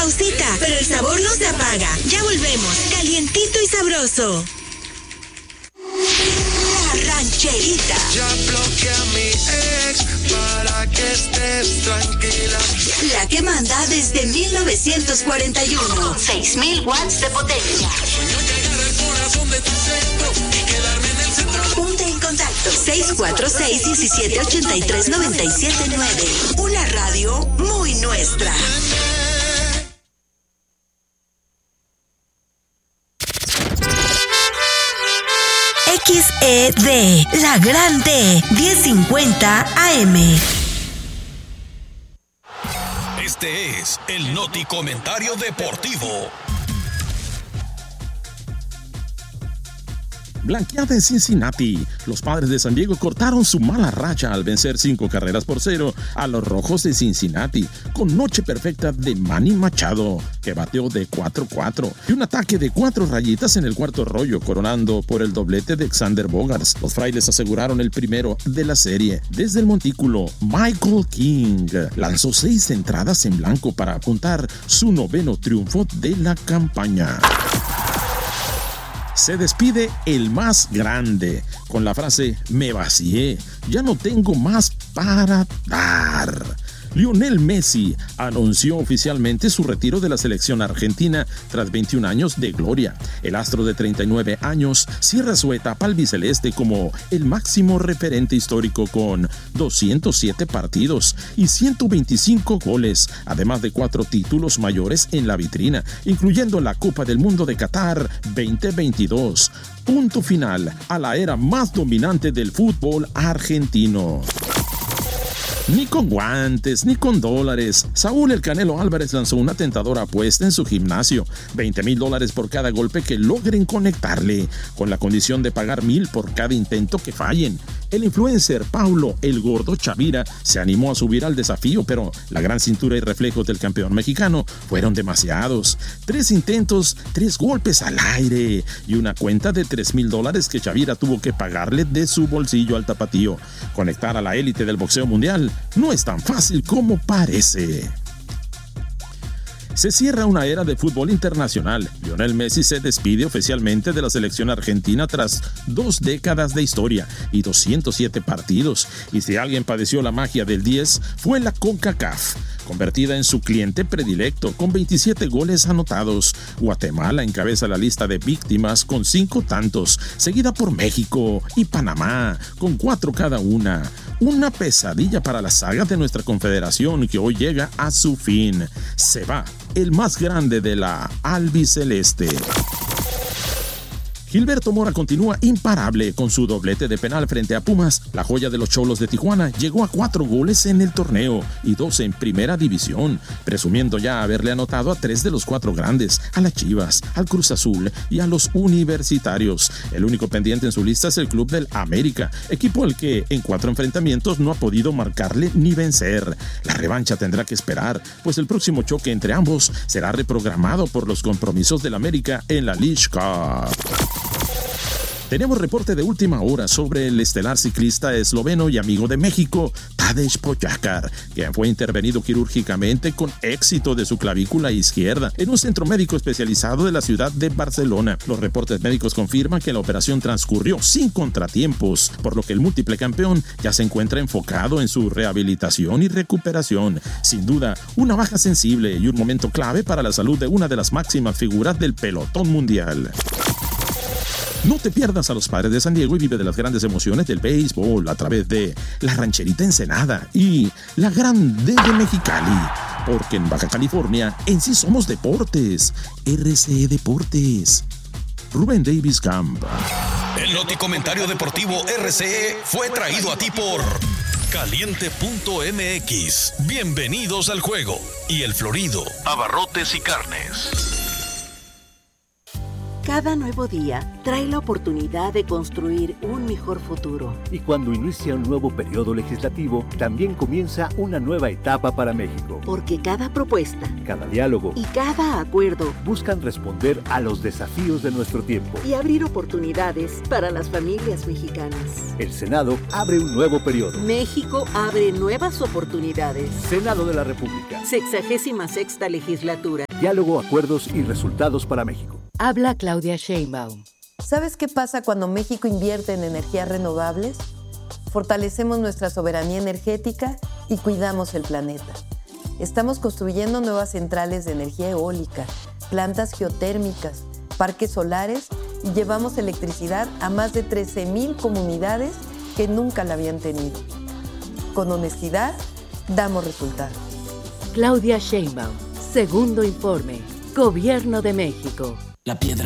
pausita, pero el sabor no se apaga. Ya volvemos, calientito y sabroso. La Rancherita. Ya bloqueé a mi ex para que estés tranquila. La que manda desde 1941. 6,000 watts de potencia. Llegar al corazón de tu centro y quedarme en el centro. Ponte en contacto. 646-1783-979. Una radio muy nuestra. XED, La Grande, 1050 AM. Este es el Noti Comentario Deportivo. Blanqueada en Cincinnati. Los Padres de San Diego cortaron su mala racha al vencer 5-0 a los Rojos de Cincinnati, con noche perfecta de Manny Machado, que bateó de 4-4, y un ataque de 4 rayitas en el cuarto rollo, coronando por el doblete de Xander Bogaerts. Los Frailes aseguraron el primero de la serie. Desde el montículo, Michael King lanzó 6 entradas en blanco para apuntar su 9º triunfo de la campaña. Se despide el más grande con la frase: me vacié, ya no tengo más para dar. Lionel Messi anunció oficialmente su retiro de la selección argentina tras 21 años de gloria. El astro de 39 años cierra su etapa albiceleste como el máximo referente histórico con 207 partidos y 125 goles, además de 4 títulos mayores en la vitrina, incluyendo la Copa del Mundo de Qatar 2022. Punto final a la era más dominante del fútbol argentino. Ni con guantes, ni con dólares, Saúl El Canelo Álvarez lanzó una tentadora apuesta en su gimnasio: $20,000 por cada golpe que logren conectarle, con la condición de pagar $1,000 por cada intento que fallen. El influencer Paulo El Gordo Chavira se animó a subir al desafío, pero la gran cintura y reflejos del campeón mexicano fueron demasiados. 3 intentos, 3 golpes al aire y una cuenta de $3,000 que Chavira tuvo que pagarle de su bolsillo al tapatío. Conectar a la élite del boxeo mundial no es tan fácil como parece. Se cierra una era de fútbol internacional. Lionel Messi se despide oficialmente de la selección argentina tras 2 décadas de historia y 207 partidos. Y si alguien padeció la magia del 10, fue la CONCACAF, convertida en su cliente predilecto con 27 goles anotados. Guatemala encabeza la lista de víctimas con 5 tantos, seguida por México y Panamá con 4 cada una. Una pesadilla para la saga de nuestra confederación que hoy llega a su fin. Se va el más grande de la albiceleste. Gilberto Mora continúa imparable con su doblete de penal frente a Pumas. La joya de los Cholos de Tijuana llegó a 4 goles en el torneo y 2 en primera división, presumiendo ya haberle anotado a 3 de los 4 grandes, a las Chivas, al Cruz Azul y a los Universitarios. El único pendiente en su lista es el Club del América, equipo al que en 4 enfrentamientos no ha podido marcarle ni vencer. La revancha tendrá que esperar, pues el próximo choque entre ambos será reprogramado por los compromisos del América en la League Cup. Tenemos reporte de última hora sobre el estelar ciclista esloveno y amigo de México, Tadej Pogačar, quien fue intervenido quirúrgicamente con éxito de su clavícula izquierda en un centro médico especializado de la ciudad de Barcelona. Los reportes médicos confirman que la operación transcurrió sin contratiempos, por lo que el múltiple campeón ya se encuentra enfocado en su rehabilitación y recuperación. Sin duda, una baja sensible y un momento clave para la salud de una de las máximas figuras del pelotón mundial. No te pierdas a los Padres de San Diego y vive de las grandes emociones del béisbol a través de La Rancherita Ensenada y La Grande de Mexicali, porque en Baja California en sí somos deportes. RCE Deportes. Rubén Davis Camp. El Noti Comentario Deportivo RCE fue traído a ti por Caliente.mx. Bienvenidos al juego. Y El Florido, Abarrotes y Carnes. Cada nuevo día trae la oportunidad de construir un mejor futuro. Y cuando inicia un nuevo periodo legislativo, también comienza una nueva etapa para México. Porque cada propuesta, cada diálogo y cada acuerdo buscan responder a los desafíos de nuestro tiempo y abrir oportunidades para las familias mexicanas. El Senado abre un nuevo periodo. México abre nuevas oportunidades. Senado de la República. 66ª legislatura. Diálogo, acuerdos y resultados para México. Habla Claudia Sheinbaum. ¿Sabes qué pasa cuando México invierte en energías renovables? Fortalecemos nuestra soberanía energética y cuidamos el planeta. Estamos construyendo nuevas centrales de energía eólica, plantas geotérmicas, parques solares y llevamos electricidad a más de 13,000 comunidades que nunca la habían tenido. Con honestidad, damos resultados. Claudia Sheinbaum, segundo informe. Gobierno de México. La piedra